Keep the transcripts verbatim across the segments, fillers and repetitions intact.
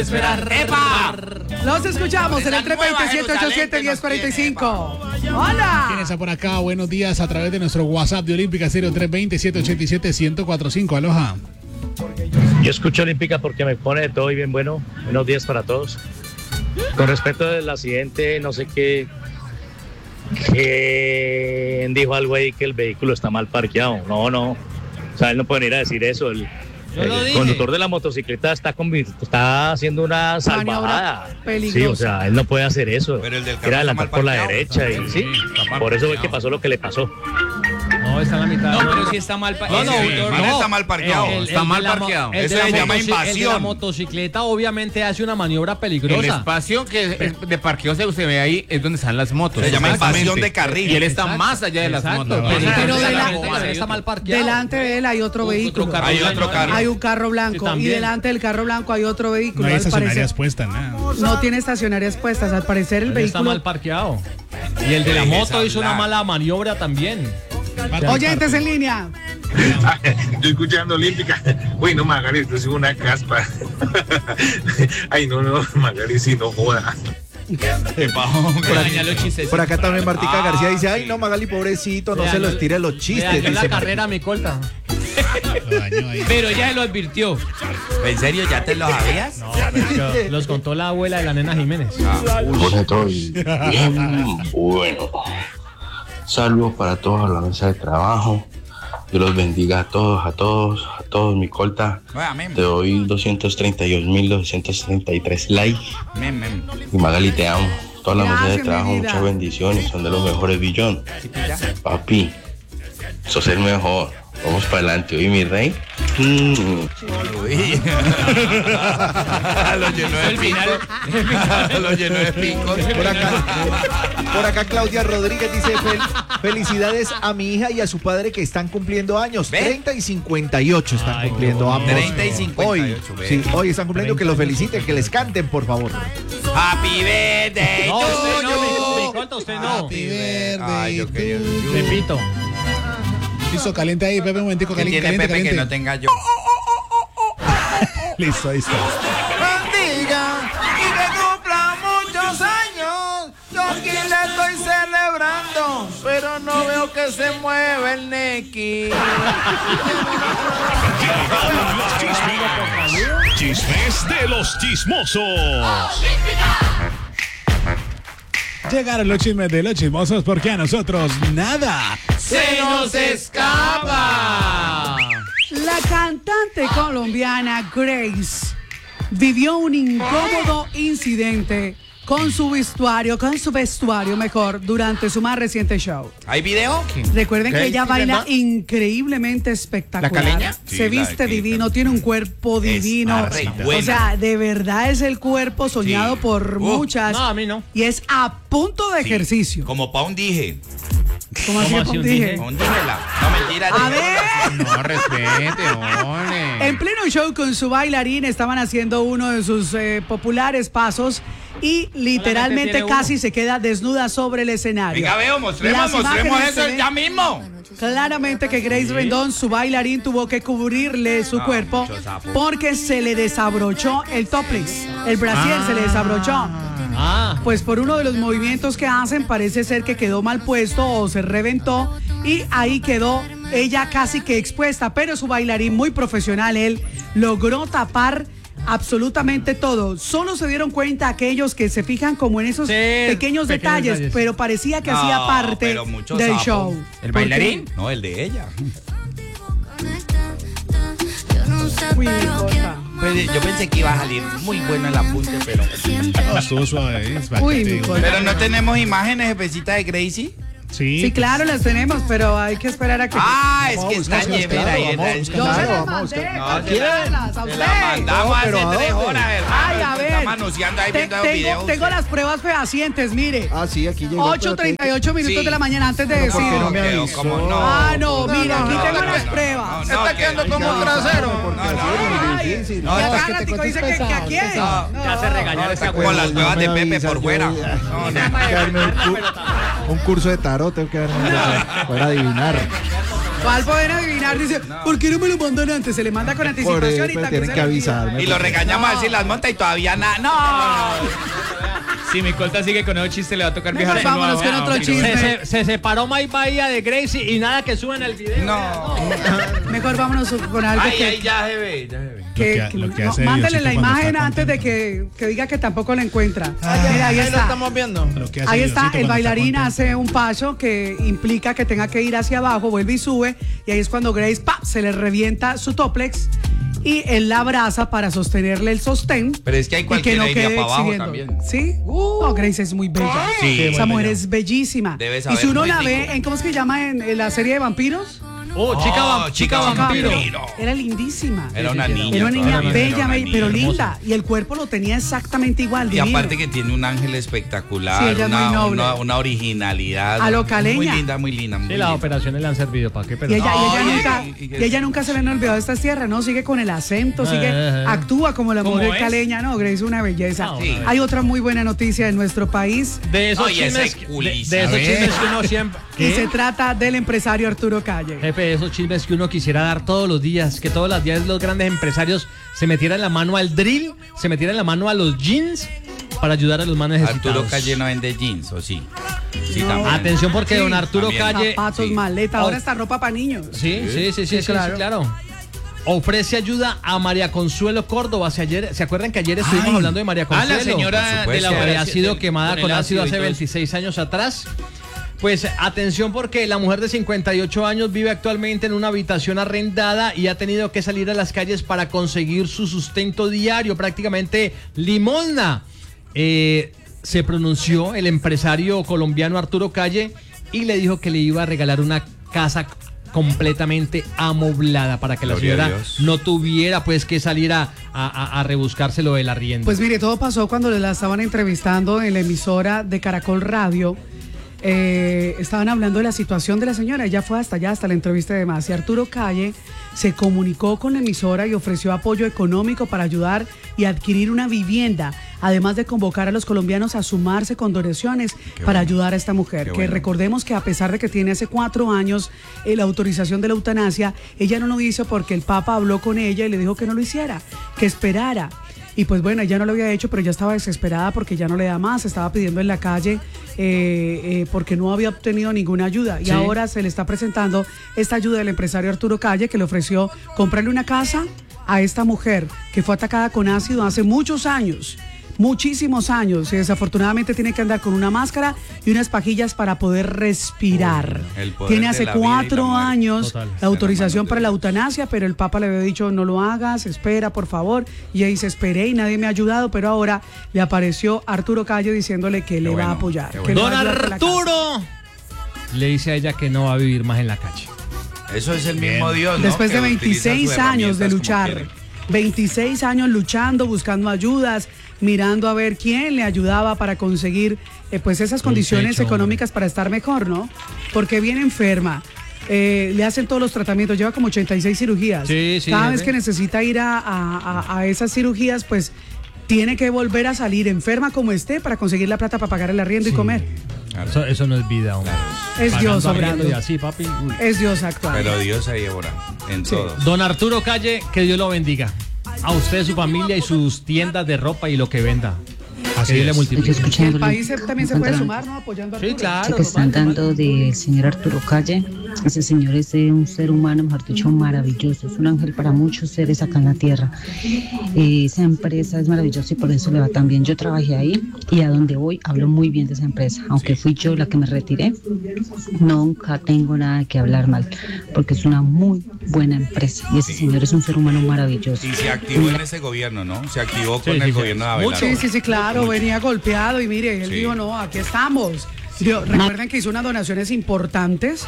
¡Epa! Los escuchamos en el tres dos cero, siete ocho siete, uno cero cuatro cinco. ¡Hola! ¿Quién está por acá? Buenos días a través de nuestro WhatsApp de Olímpica cero tres dos cero, siete ocho siete, uno cero cuatro cinco. Aloha. Yo escucho Olímpica porque me pone de todo y bien bueno. Buenos días para todos. Con respecto al accidente, no sé qué, ¿quién dijo algo ahí que el vehículo está mal parqueado? No, no. O sea, él no puede ir a decir eso. El, el conductor de la motocicleta está, convi- está haciendo una salvajada. Sí, o sea, él no puede hacer eso. Pero el del carro Era adelantar está por mal la parqueado. derecha y sí. Por eso fue que pasó lo que le pasó. No, está en la mitad. No, pero sí está mal parqueado. No, no, el man está mal parqueado. El- el- Está el mal de la mo- parqueado. el Eso de se la llama motoci- El de la invasión. motocicleta obviamente hace una maniobra El peligrosa. espacio que es de parqueo se usted ve ahí es donde están las motos. Se llama Exactamente. invasión de carril. Y él está Exacto. más allá de las Exacto, motos. pero- Pero pero de de la- la está mal parqueado. Delante de él hay otro Otro vehículo. carro Hay blanco. otro carro. Hay un carro Sí, blanco y también. delante del carro blanco hay otro vehículo. No hay al parecer. estacionarias puestas, nada. No tiene estacionarias puestas. Al parecer el Él está vehículo. mal parqueado. Y el de la Deje moto esa hizo una hablar. mala maniobra también. Oyentes en línea. Yo escuchando Olímpica. Uy, no, Magali, esto es una caspa. Ay, no, no, Magali, si no joda. Por acá, los chistes. Por acá también Martica García dice, ay no Magali, pobrecito, no Le se dañó- los tire los Le chistes. dañó dice la Martica. carrera a mi colta. Lo dañó ahí. Pero ella se lo advirtió. ¿En serio ya te lo sabías? No, pero los contó la abuela de la nena Jiménez. Hola a todos. Bien, bueno. Saludos para todos a la mesa de trabajo. Dios los bendiga a todos, a todos, a todos. Mi colta, Oiga, mem, te doy doscientos treinta y dos mil doscientos treinta y tres likes. mem, mem. Y Magali, te amo. Toda la mesa Gracias, de mi trabajo, vida. muchas bendiciones. Son de los mejores billón. Papi, sos el mejor. Vamos para adelante. Oye, mi rey. Mm. Uy. Lo llenó de pico. Lo llenó de picos. Por acá, por acá Claudia Rodríguez dice, "Fel- felicidades a mi hija y a su padre que están cumpliendo años. ¿Ve? treinta y cincuenta y ocho están Ay, cumpliendo qué ambos. treinta y cincuenta y Hoy, ocho, ve. sí, hoy están cumpliendo, que los feliciten, que les canten, por favor. Happy birthday No, to usted no, you. mi, mi colta, usted no. Happy birthday Ay, yo quería. to Pepito. Listo, caliente ahí, Pepe, un momentico, ¿Qué caliente, tiene caliente, Pepe que caliente. no tenga yo? Listo, ahí está. Bendiga y que cumpla muchos años. Yo aquí le estoy celebrando, pero no veo que se mueva el Neki. Chismes de los chismosos. Llegaron los chismes de los chismosos porque a nosotros nada. ¡Se nos escapa! La cantante colombiana Grace vivió un incómodo incidente con su vestuario, con su vestuario mejor, durante su más reciente show. ¿Hay video? Recuerden que ¿Qué? ella baila ¿Verdad? increíblemente espectacular. ¿La caleña? Se Sí, la viste de divino, tiene un cuerpo divino. re O buena. sea, de verdad es el cuerpo soñado Sí. por Uh, muchas. No, a mí no. Y es a punto de ejercicio. Como pa' un dije. ¿Cómo así así que un dije? dije? Pa' un díjela. No, mentira. A dije. ver. No, respete, ole. En pleno show con su bailarín estaban haciendo uno de sus eh, populares pasos y literalmente tiene casi uno. se queda desnuda sobre el escenario. Venga, veo, mostremos, Las mostremos imágenes eso se ven ya mismo. Claramente que Grace Rendón, su bailarín, tuvo que cubrirle su No, cuerpo mucho sapo. porque se le desabrochó el topless. El brasier se le desabrochó. Ah, Pues por uno de los movimientos que hacen parece ser que quedó mal puesto o se reventó y ahí quedó ella casi que expuesta, pero su bailarín muy profesional, él logró tapar absolutamente todo. Solo se dieron cuenta aquellos que se fijan como en esos Sí, pequeños, pequeños detalles, detalles. pero parecía que No, hacía parte pero mucho del sapo. show. ¿El ¿Por qué? bailarín? No, el de ella. Uy, Jota. Pues, yo pensé que iba a salir muy bueno el apunte, pero. No, estuvo suave. ¿eh? Es para Uy, que te mi digo. cosa. Pero no tenemos imágenes jefecita de Gracie. Sí. Sí, claro, las tenemos, pero hay que esperar a que... Ah, es Vamos a que está buscarlas, llevera claro, ahí. vamos a ¿verdad? buscarlas. Yo se Claro, las vamos a mandé, buscar- No, cancélalas a se usted. la mandamos No, pero hace ¿a tres dónde? horas, hermano. Ay, a ver. Está manoseando ahí Te- viendo el tengo, video. tengo las pruebas fehacientes, mire. Ah, sí, aquí llegó. ocho treinta y ocho minutos Sí. de la mañana antes de Pero ¿por decir. qué no me Pero, avisó? ¿cómo no? Ah, no, mira, aquí no, tengo no, las no, pruebas. no, Se no, está que- quedando como no, un no, trasero. no, no, Ay, difícil. No, y es acá que te Nático dice que, cuentes que a pesado, quién. pesado. No. ya se regañar esa Con las pruebas de No me Pepe avisas, por yo fuera. ya- No, no. Tengo que darme un, cu- un curso de tarot, tengo que darme para adivinar. ¿Cuál poder adivinar? Dice, no. ¿Por qué no me lo mandan antes? Se le manda con anticipación y también tienen que avisarme. Y lo regañamos a ver si las monta y todavía nada. ¡No! Si mi colta sigue con esos chistes, le va a tocar viajar. Vámonos con otro chiste. Se, se, se separó Mike Bahía de Gracie y nada que suban el video. No. no. Mejor vámonos con algo ay, que... Ay, ya se ve, ya se ve. Que, lo que, lo que no, hace mándale la imagen antes de contento. que, que diga que tampoco la encuentra. Ah, Mira, ahí, ahí está. Lo estamos viendo. Ahí está, el bailarín hace un paso que implica que tenga que ir hacia abajo, vuelve y sube, y ahí es cuando Grace ¡pap! Se le revienta su toplex y él la abraza para sostenerle el sostén. Pero es que hay cualquiera y que no quede para abajo exhibiendo. también. ¿Sí? Uh, no, Grace es muy bella. Sí, esa mujer es bellísima. Debe y saber si uno muy la rico. ve en, ¿cómo es que se llama en, en la serie de vampiros? Oh, chica, Oh, va- chica chica vampiro. vampiro. Era lindísima. Era una niña. Era una niña todavía, bella, era una be- pero niña linda. Y el cuerpo lo tenía exactamente igual. Y divino. aparte que tiene un ángel espectacular, Sí, ella es una, muy noble. una, una originalidad. A lo caleña. Muy linda, muy linda. Muy Sí, las linda. operaciones le han servido para qué, pero Y ella, y ella Ay, nunca, y- y- y ella nunca se le han olvidado estas tierras, ¿no? Sigue con el acento, sigue, Eh, eh. actúa como la ¿Cómo mujer es? caleña, ¿no? Grace es una belleza. Ah, sí. Hay otra muy buena noticia en nuestro país de esos Oye, ese chismes, de, culista, de esos a ver. chismes que uno siempre. y ¿Qué? se trata del empresario Arturo Calle. Jefe, de esos chismes que uno quisiera dar todos los días, que todos los días los grandes empresarios se metieran la mano al drill, se metieran la mano a los jeans para ayudar a los más necesitados. Arturo Calle no vende jeans, ¿o sí? Sí, No. también. Atención porque Sí, don Arturo también. Calle... Zapatos, sí. maleta, ahora Oh. está ropa para niños. Sí, sí, sí, sí, sí, sí, claro. claro. Ofrece ayuda a María Consuelo Córdoba. Si ayer, ¿se acuerdan que ayer estuvimos Ay. hablando de María Ah, Consuelo? la señora Por supuesto. de la que había operación sido del- quemada con el con ácido ácido y hace todo eso. veintiséis años atrás. Pues atención porque la mujer de cincuenta y ocho años vive actualmente en una habitación arrendada y ha tenido que salir a las calles para conseguir su sustento diario, prácticamente limosna. Eh, se pronunció el empresario colombiano Arturo Calle y le dijo que le iba a regalar una casa completamente amoblada para que la Gloria a señora Dios. no tuviera pues que salir a, a, a- a rebuscárselo del arriendo. Pues mire, todo pasó cuando la estaban entrevistando en la emisora de Caracol Radio. Eh, estaban hablando de la situación de la señora. Ella fue hasta allá, hasta la entrevista y demás. Y Arturo Calle se comunicó con la emisora y ofreció apoyo económico para ayudar y adquirir una vivienda, además de convocar a los colombianos a sumarse con donaciones Qué para bueno. ayudar a esta mujer. Qué Que bueno. recordemos que a pesar de que tiene hace cuatro años eh, la autorización de la eutanasia, ella no lo hizo porque el Papa habló con ella y le dijo que no lo hiciera, que esperara. Y pues bueno, ella no lo había hecho, pero ya estaba desesperada porque ya no le da más, estaba pidiendo en la calle eh, eh, porque no había obtenido ninguna ayuda. Y Sí. ahora se le está presentando esta ayuda del empresario Arturo Calle, que le ofreció comprarle una casa a esta mujer que fue atacada con ácido hace muchos años. Muchísimos años y desafortunadamente tiene que andar con una máscara y unas pajillas para poder respirar. Uy, el poder Tiene de hace la vida y la cuatro muerte. años Total. la autorización de para la Dios. eutanasia, pero el Papa le había dicho no lo hagas, espera por favor. Y ella dice esperé y nadie me ha ayudado, pero ahora le apareció Arturo Calle diciéndole que le va bueno, a apoyar. qué que bueno. le va Don a ayudar con la casa. Arturo le dice a ella que no va a vivir más en la calle. Eso es el mismo Dios, ¿no? Después de Que utiliza veintiséis sus años de herramientas como luchar, quiere. veintiséis años luchando, buscando ayudas, mirando a ver quién le ayudaba para conseguir eh, pues esas condiciones techo, económicas para estar mejor, ¿no? Porque viene enferma. eh, le hacen todos los tratamientos, lleva como ochenta y seis cirugías. Sí, sí, Cada jefe. vez que necesita ir a, a- a- a esas cirugías, pues tiene que volver a salir enferma como esté para conseguir la plata para pagar el arriendo y comer. Eso, eso no es vida, hombre. Es Dios Pagando obrando. arriendo y así, papi. Uy. Es Dios actual. Pero Dios ahí obra en Sí. todo. Don Arturo Calle, que Dios lo bendiga. A usted, su familia y sus tiendas de ropa y lo que venda. Así que Dios le es. multiplique. Y el escuchando país se- también se puede sumar, ¿no? Apoyando a Sí, Arturo. claro. que están dando del señor Arturo Calle. Ese señor es de un ser humano, mejor dicho, maravilloso. Es un ángel para muchos seres acá en la tierra. Eh, esa empresa es maravillosa y por eso le va tan bien. Yo trabajé ahí y a donde voy hablo muy bien de esa empresa. Aunque fui yo la que me retiré, nunca tengo nada que hablar mal, porque es una muy buena empresa. Y ese señor es un ser humano maravilloso. Y se activó en ese gobierno, ¿no? Se activó con Sí, el sí, sí. gobierno de Abelardo. Sí, sí, sí, claro, venía golpeado y mire, él Sí. dijo, no, aquí estamos. Dio- recuerden que hizo unas donaciones importantes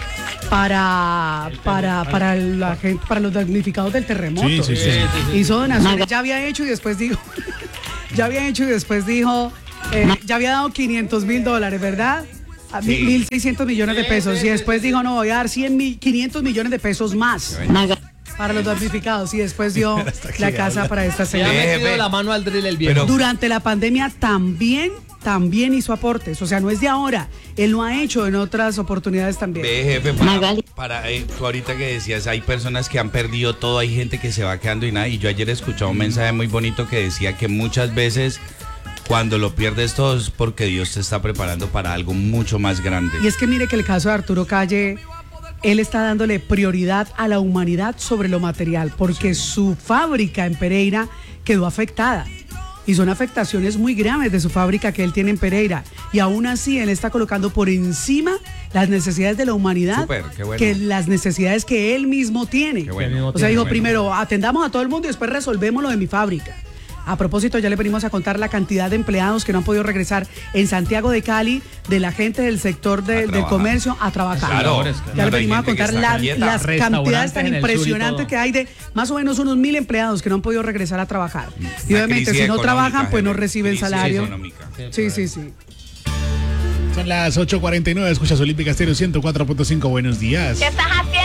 para, para, para la gente, para los damnificados del terremoto. Sí, sí, sí. Hizo donaciones, ya había hecho y después dijo, ya había hecho y después dijo, eh, ya había dado quinientos mil dólares, ¿verdad? A mi- Sí. mil seiscientos millones de pesos y después dijo, no, voy a dar cien mil, quinientos millones de pesos más para los damnificados y después dio la casa para esta Se ha señora. Eh, metido jefe. la mano al drill el viejo. Pero- Durante la pandemia también también hizo aportes, o sea, no es de ahora, él lo ha hecho en otras oportunidades también. Ve, jefe, para, para eh, tú ahorita que decías, hay personas que han perdido todo, hay gente que se va quedando y nada, y yo ayer escuchaba un mensaje muy bonito que decía que muchas veces cuando lo pierdes todo es porque Dios te está preparando para algo mucho más grande. Y es que mire que el caso de Arturo Calle, él está dándole prioridad a la humanidad sobre lo material, porque su fábrica en Pereira quedó afectada. Y son afectaciones muy graves de su fábrica que él tiene en Pereira. Y aún así, él está colocando por encima las necesidades de la humanidad, Súper, qué bueno. que las necesidades que él mismo tiene. Qué bueno. O sea, dijo, Bueno. primero atendamos a todo el mundo y después resolvemos lo de mi fábrica. A propósito, ya le venimos a contar la cantidad de empleados que no han podido regresar en Santiago de Cali, de la gente del sector de- del comercio a trabajar. Claro, ya claro, le venimos hay a gente que contar está la- quieta. las cantidades Restaurantes tan en el sur y impresionantes todo. que hay de más o menos unos mil empleados que no han podido regresar a trabajar. Y Una obviamente, crisis si no económica, trabajan, pues no jefe. reciben Crisis salario. económica. Sí, sí, sí. Son las ocho cuarenta y nueve, escuchas Olímpica Estéreo ciento cuatro punto cinco, buenos días. ¿Qué estás haciendo?